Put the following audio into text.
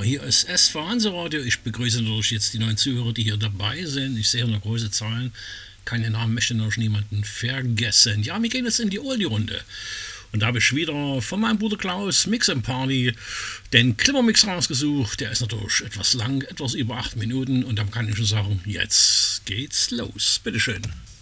hier ist SV Hanseradio. Ich begrüße natürlich jetzt die neuen Zuhörer, die hier dabei sind. Ich sehe noch große Zahlen. Keine Namen möchte noch niemanden vergessen. Ja, wir gehen jetzt in die Oldie-Runde. Und da habe ich wieder von meinem Bruder Klaus Mix & Party den Klimmermix rausgesucht. Der ist natürlich etwas lang, etwas über 8 Minuten. Und dann kann ich schon sagen, jetzt geht's los. Bitteschön.